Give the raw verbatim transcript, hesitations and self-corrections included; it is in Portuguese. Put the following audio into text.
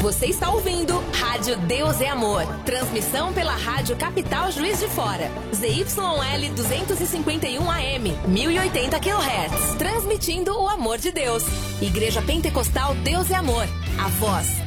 Você está ouvindo Rádio Deus é Amor. Transmissão pela Rádio Capital Juiz de Fora. Z Y L duzentos e cinquenta e um A M, mil e oitenta quilohertz. Transmitindo o amor de Deus. Igreja Pentecostal Deus é Amor. A voz